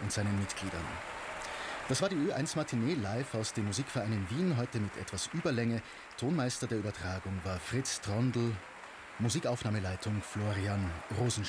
und seinen Mitgliedern. Das war die Ö1 Matinee live aus dem Musikverein in Wien, heute mit etwas Überlänge. Tonmeister der Übertragung war Fritz Trondl, Musikaufnahmeleitung Florian Rosenstein.